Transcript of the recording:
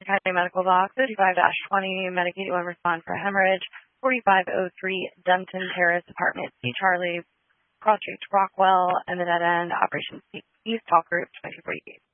County Medical Box 35-20, Medicaid one respond for hemorrhage, 4503 Dunton Terrace, Apartment C. Charlie, Cross Street, Rockwell, and the Dead End, Operation East Talk Group 2048.